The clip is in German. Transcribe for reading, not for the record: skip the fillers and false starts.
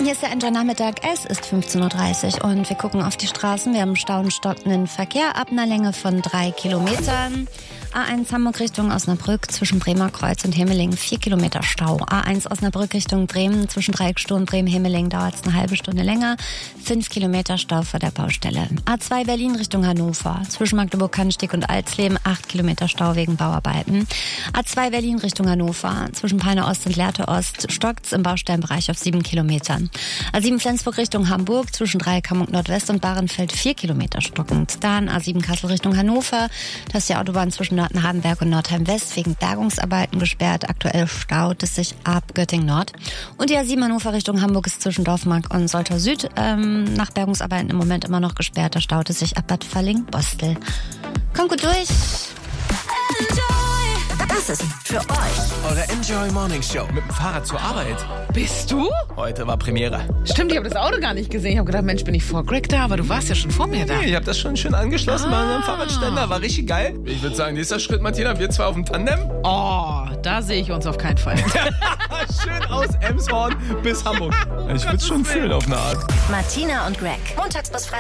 Hier ist der Enjoy-Nachmittag. Es ist 15.30 Uhr und wir gucken auf die Straßen. Wir haben stockenden Verkehr ab einer Länge von 3 Kilometern. A1 Hamburg Richtung Osnabrück zwischen Bremer Kreuz und Hemmeling 4 Kilometer Stau. A1 Osnabrück Richtung Bremen zwischen Dreieckstuhl und Bremen-Hemmeling dauert es eine halbe Stunde länger. 5 Kilometer Stau vor der Baustelle. A2 Berlin Richtung Hannover zwischen Magdeburg-Kannstieg und Alsleben 8 Kilometer Stau wegen Bauarbeiten. A2 Berlin Richtung Hannover zwischen Peine Ost und Lehrte Ost stockt's im Baustellenbereich auf 7 Kilometern. A7 Flensburg Richtung Hamburg zwischen Dreieck Hamburg Nordwest und Bahrenfeld 4 Kilometer stockend. Dann A7 Kassel Richtung Hannover. Das ist die Autobahn zwischen Nordhardenberg und Nordheim-West wegen Bergungsarbeiten gesperrt. Aktuell staut es sich ab Göttingen Nord. Und die A7 Hannover Richtung Hamburg ist zwischen Dorfmark und Soltau Süd nach Bergungsarbeiten im Moment immer noch gesperrt. Da staut es sich ab Bad Falling-Bostel. Kommt gut durch. Das ist für euch eure Enjoy Morning Show mit dem Fahrrad zur Arbeit. Bist du? Heute war Premiere. Stimmt, ich habe das Auto gar nicht gesehen. Ich habe gedacht, Mensch, bin ich vor Greg da, aber du warst ja schon vor mir da. Nee, ich habe das schon schön angeschlossen bei unserem Fahrradständer. War richtig geil. Ich würde sagen, nächster Schritt, Martina, wir zwei auf dem Tandem. Oh, da sehe ich uns auf keinen Fall. Schön aus Emshorn bis Hamburg. Ich würde es schon fühlen auf eine Art. Martina und Greg. Montags bis Freitag.